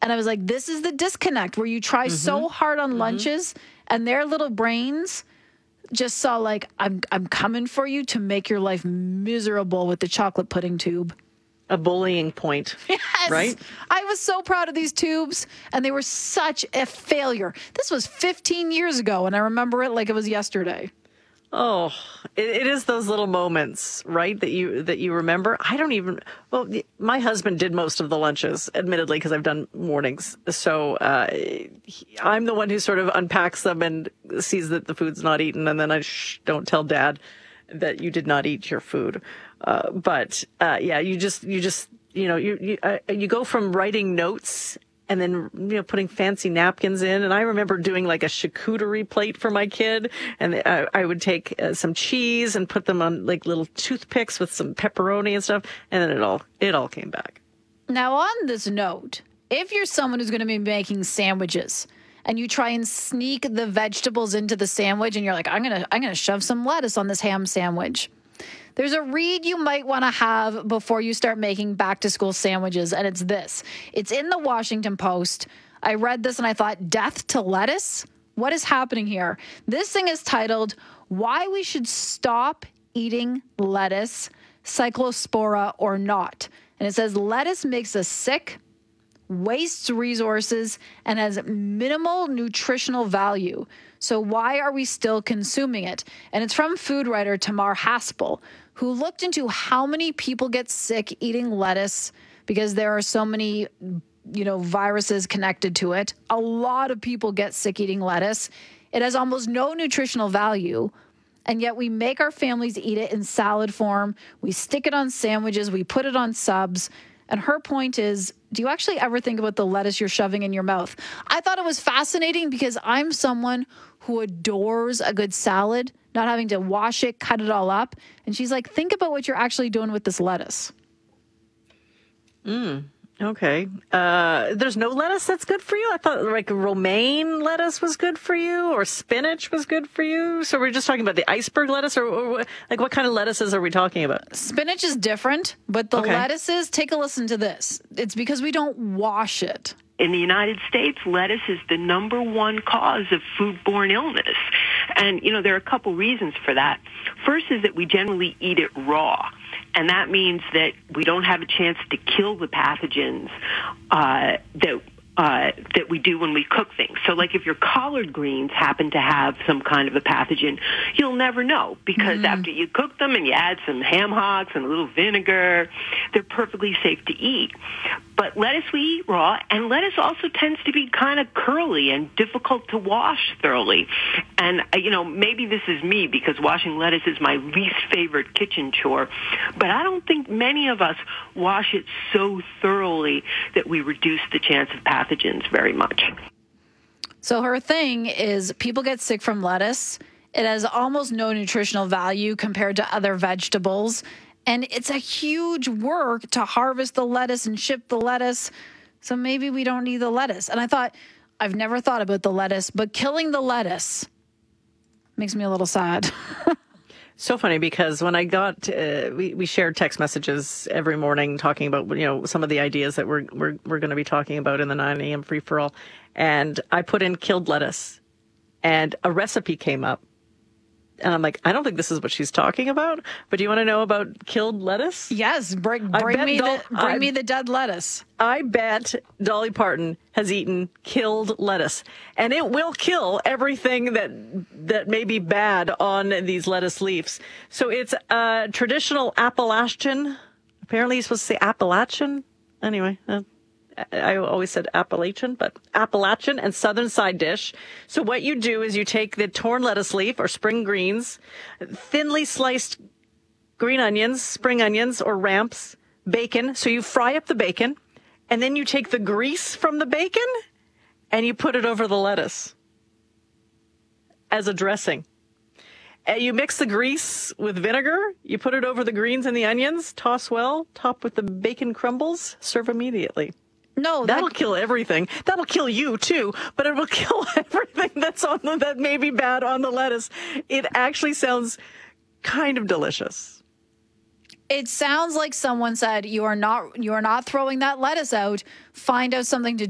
And I was like, this is the disconnect where you try so hard on lunches and their little brains just saw like, I'm coming for you to make your life miserable with the chocolate pudding tube. A bullying point. Yes. Right? I was so proud of these tubes, and they were such a failure. This was 15 years ago, and I remember it like it was yesterday. Oh, it is those little moments, right, that you remember. I don't even. Well, my husband did most of the lunches, admittedly, because I've done mornings. So I'm the one who sort of unpacks them and sees that the food's not eaten, and then I don't tell Dad that you did not eat your food. But you just you go from writing notes and then, putting fancy napkins in. And I remember doing like a charcuterie plate for my kid. And I would take some cheese and put them on like little toothpicks with some pepperoni and stuff. And then it all came back. Now, on this note, if you're someone who's going to be making sandwiches and you try and sneak the vegetables into the sandwich and you're like, I'm going to shove some lettuce on this ham sandwich. There's a read you might want to have before you start making back-to-school sandwiches, and it's this. It's in the Washington Post. I read this and I thought, death to lettuce? What is happening here? This thing is titled, Why We Should Stop Eating Lettuce, Cyclospora or Not. And it says, lettuce makes us sick, wastes resources, and has minimal nutritional value. So why are we still consuming it? And it's from food writer Tamar Haspel, who looked into how many people get sick eating lettuce because there are so many, viruses connected to it. A lot of people get sick eating lettuce. It has almost no nutritional value, and yet we make our families eat it in salad form. We stick it on sandwiches. We put it on subs. And her point is, do you actually ever think about the lettuce you're shoving in your mouth? I thought it was fascinating because I'm someone who adores a good salad, not having to wash it, cut it all up. And she's like, think about what you're actually doing with this lettuce. Okay. There's no lettuce that's good for you? I thought like romaine lettuce was good for you or spinach was good for you. So we're just talking about the iceberg lettuce or like what kind of lettuces are we talking about? Spinach is different, but the lettuces, take a listen to this. It's because we don't wash it. In the United States, lettuce is the number one cause of foodborne illness. And, there are a couple reasons for that. First is that we generally eat it raw. And that means that we don't have a chance to kill the pathogens that we do when we cook things. So like if your collard greens happen to have some kind of a pathogen, you'll never know because after you cook them and you add some ham hocks and a little vinegar, they're perfectly safe to eat. But lettuce we eat raw, and lettuce also tends to be kind of curly and difficult to wash thoroughly. And, maybe this is me because washing lettuce is my least favorite kitchen chore, but I don't think many of us wash it so thoroughly that we reduce the chance of pathogens very much. So her thing is people get sick from lettuce. It has almost no nutritional value compared to other vegetables. And it's a huge work to harvest the lettuce and ship the lettuce. So maybe we don't need the lettuce. And I thought, I've never thought about the lettuce, but killing the lettuce makes me a little sad. So funny because when I got, we shared text messages every morning talking about, some of the ideas that we're going to be talking about in the 9 a.m. free for all. And I put in killed lettuce and a recipe came up. And I'm like, I don't think this is what she's talking about. But do you want to know about killed lettuce? Yes, bring me the dead lettuce. I bet Dolly Parton has eaten killed lettuce, and it will kill everything that may be bad on these lettuce leaves. So it's a traditional Appalachian. Apparently, you're supposed to say Appalachian. Anyway. I always said Appalachian, but Appalachian and Southern side dish. So what you do is you take the torn lettuce leaf or spring greens, thinly sliced green onions, spring onions or ramps, bacon. So you fry up the bacon and then you take the grease from the bacon and you put it over the lettuce as a dressing. And you mix the grease with vinegar. You put it over the greens and the onions, toss well, top with the bacon crumbles, serve immediately. No, that'll kill everything. That'll kill you too, but it will kill everything that may be bad on the lettuce. It actually sounds kind of delicious. It sounds like someone said, you are not throwing that lettuce out. Find out something to